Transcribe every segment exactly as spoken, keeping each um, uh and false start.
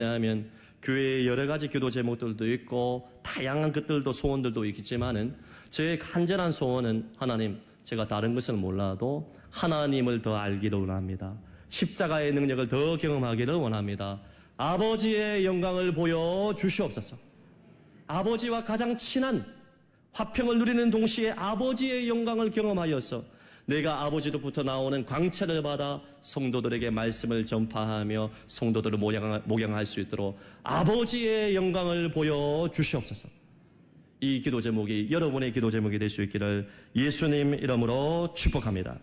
왜냐하면 교회에 여러 가지 기도 제목들도 있고 다양한 것들도 소원들도 있겠지만은 제 간절한 소원은 하나님, 제가 다른 것은 몰라도 하나님을 더 알기를 원합니다. 십자가의 능력을 더 경험하기를 원합니다. 아버지의 영광을 보여주시옵소서. 아버지와 가장 친한 화평을 누리는 동시에 아버지의 영광을 경험하여서 내가 아버지로부터 나오는 광채를 받아 성도들에게 말씀을 전파하며 성도들을 목양할 수 있도록 아버지의 영광을 보여주시옵소서. 이 기도 제목이 여러분의 기도 제목이 될 수 있기를 예수님 이름으로 축복합니다.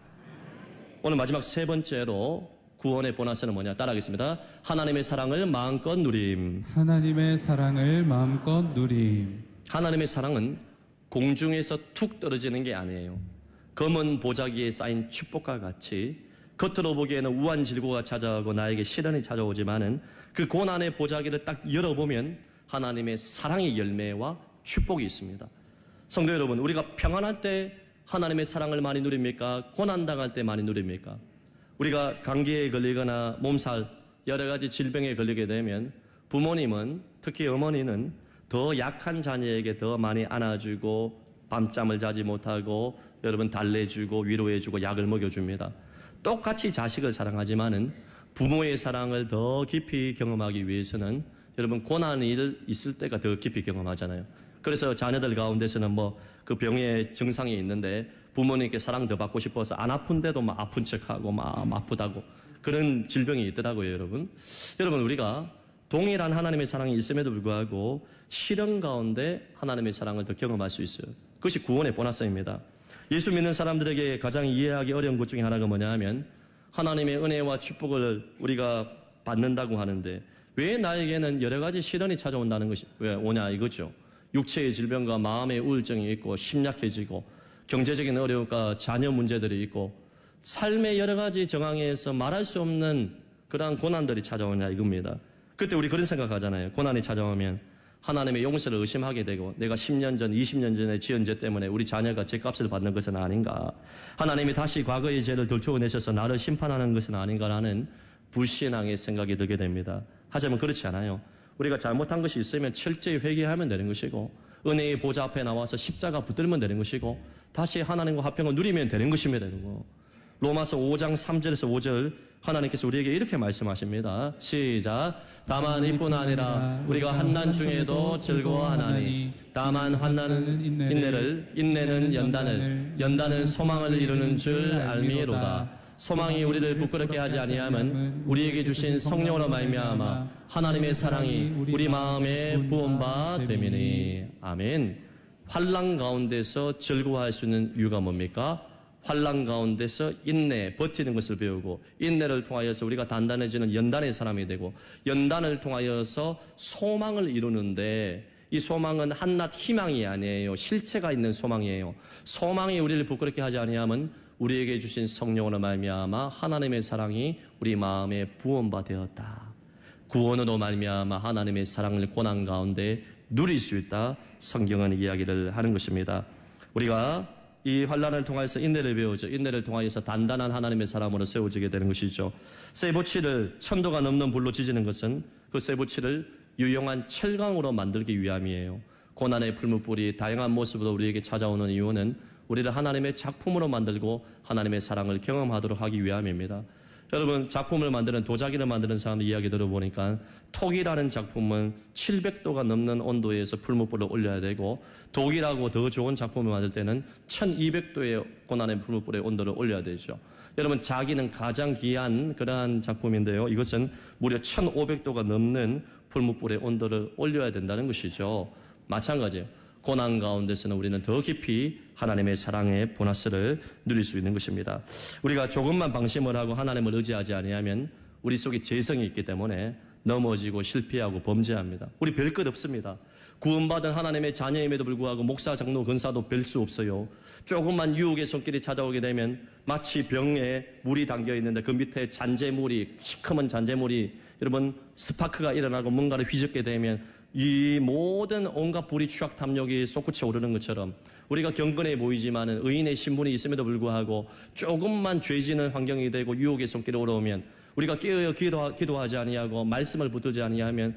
오늘 마지막 세 번째로 구원의 보너스는 뭐냐? 따라하겠습니다. 하나님의 사랑을 마음껏 누림. 하나님의 사랑을 마음껏 누림. 하나님의 사랑은 공중에서 툭 떨어지는 게 아니에요. 검은 보자기에 쌓인 축복과 같이 겉으로 보기에는 우한 질고가 찾아오고 나에게 시련이 찾아오지만은 그 고난의 보자기를 딱 열어보면 하나님의 사랑의 열매와 축복이 있습니다. 성도 여러분, 우리가 평안할 때 하나님의 사랑을 많이 누립니까? 고난당할 때 많이 누립니까? 우리가 감기에 걸리거나 몸살, 여러 가지 질병에 걸리게 되면 부모님은, 특히 어머니는 더 약한 자녀에게 더 많이 안아주고 밤잠을 자지 못하고 여러분 달래주고 위로해주고 약을 먹여줍니다. 똑같이 자식을 사랑하지만은 부모의 사랑을 더 깊이 경험하기 위해서는 여러분 고난이 있을 때가 더 깊이 경험하잖아요. 그래서 자녀들 가운데서는 뭐 그 병의 증상이 있는데 부모님께 사랑 더 받고 싶어서 안 아픈데도 막 아픈 척하고 막 아프다고 그런 질병이 있더라고요, 여러분. 여러분, 우리가 동일한 하나님의 사랑이 있음에도 불구하고 시련 가운데 하나님의 사랑을 더 경험할 수 있어요. 그것이 구원의 보너스입니다. 예수 믿는 사람들에게 가장 이해하기 어려운 것 중에 하나가 뭐냐 하면 하나님의 은혜와 축복을 우리가 받는다고 하는데 왜 나에게는 여러 가지 시련이 찾아온다는 것이 왜 오냐 이거죠. 육체의 질병과 마음의 우울증이 있고 심약해지고 경제적인 어려움과 자녀 문제들이 있고 삶의 여러 가지 정황에서 말할 수 없는 그러한 고난들이 찾아오냐 이겁니다. 그때 우리 그런 생각하잖아요. 고난이 찾아오면 하나님의 용서를 의심하게 되고 내가 십 년 전, 이십 년 전의 지은 죄 때문에 우리 자녀가 죄값을 받는 것은 아닌가. 하나님이 다시 과거의 죄를 들춰내셔서 나를 심판하는 것은 아닌가라는 불신앙의 생각이 들게 됩니다. 하지만 그렇지 않아요. 우리가 잘못한 것이 있으면 철저히 회개하면 되는 것이고 은혜의 보좌 앞에 나와서 십자가 붙들면 되는 것이고 다시 하나님과 화평을 누리면 되는 것입니다. 로마서 오 장 삼 절에서 오 절 하나님께서 우리에게 이렇게 말씀하십니다. 시작. 다만 이뿐 아니라 우리가 환난 중에도 즐거워하나니 다만 환난은 인내를 인내는 연단을 연단은 소망을 이루는 줄 알미로다. 소망이 우리를 부끄럽게 하지 아니하면 우리에게 주신 성령으로 말미암아 하나님의 사랑이 우리 마음에 부음바 됨이니. 아멘. 환난 가운데서 즐거워할 수 있는 이유가 뭡니까? 환난 가운데서 인내, 버티는 것을 배우고 인내를 통하여서 우리가 단단해지는 연단의 사람이 되고 연단을 통하여서 소망을 이루는데 이 소망은 한낱 희망이 아니에요. 실체가 있는 소망이에요. 소망이 우리를 부끄럽게 하지 아니하면 우리에게 주신 성령으로 말미암아 하나님의 사랑이 우리 마음에 부음바 되었다. 구원으로 말미암아 하나님의 사랑을 고난 가운데 누릴 수 있다. 성경은 이야기를 하는 것입니다. 우리가 이 환난을 통하여서 인내를 배우죠. 인내를 통하여서 단단한 하나님의 사람으로 세워지게 되는 것이죠. 쇠붙이를 천도가 넘는 불로 지지는 것은 그 쇠붙이를 유용한 철강으로 만들기 위함이에요. 고난의 풀무불이 다양한 모습으로 우리에게 찾아오는 이유는 우리를 하나님의 작품으로 만들고 하나님의 사랑을 경험하도록 하기 위함입니다. 여러분, 작품을 만드는 도자기를 만드는 사람들 이야기 들어보니까 톡이라는 작품은 칠백 도가 넘는 온도에서 풀무불을 올려야 되고 독이라고 더 좋은 작품을 만들 때는 천이백 도의 고난의 풀무불의 온도를 올려야 되죠. 여러분, 자기는 가장 귀한 그러한 작품인데요. 이것은 무려 천오백 도가 넘는 풀무불의 온도를 올려야 된다는 것이죠. 마찬가지예요. 고난 가운데서는 우리는 더 깊이 하나님의 사랑의 보너스를 누릴 수 있는 것입니다. 우리가 조금만 방심을 하고 하나님을 의지하지 아니하면 우리 속에 죄성이 있기 때문에 넘어지고 실패하고 범죄합니다. 우리 별 것 없습니다. 구원받은 하나님의 자녀임에도 불구하고 목사, 장로, 권사도 별 수 없어요. 조금만 유혹의 손길이 찾아오게 되면 마치 병에 물이 담겨 있는데 그 밑에 잔재물이, 시커먼 잔재물이 여러분 스파크가 일어나고 뭔가를 휘젓게 되면 이 모든 온갖 불의 추악 탐욕이 솟구쳐 오르는 것처럼 우리가 경건해 보이지만은 의인의 신분이 있음에도 불구하고 조금만 죄지는 환경이 되고 유혹의 손길이 올라오면 우리가 깨어 기도하, 기도하지 아니하고 말씀을 붙들지 아니하면